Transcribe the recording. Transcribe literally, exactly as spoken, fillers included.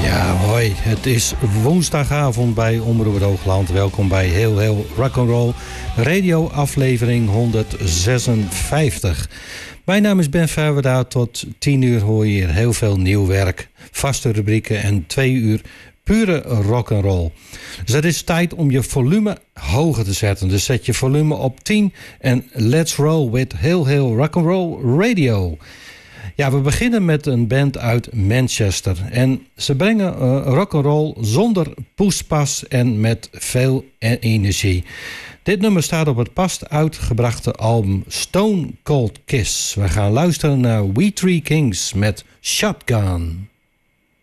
Ja, hoi. Het is woensdagavond bij Omroep Hoogland. Welkom bij Heel Heel Rock'n'Roll Radio aflevering honderdzesenvijftig. Mijn naam is Ben Verwerda. Tot tien uur hoor je hier heel veel nieuw werk, vaste rubrieken en twee uur pure rock'n'roll. Dus het is tijd om je volume hoger te zetten. Dus zet je volume op tien en let's roll with Heel Heel Rock'n'Roll Radio. Ja, we beginnen met een band uit Manchester. En ze brengen uh, rock'n'roll zonder poespas en met veel energie. Dit nummer staat op het pas uitgebrachte album Stone Cold Kiss. We gaan luisteren naar We Three Kings met Shotgun.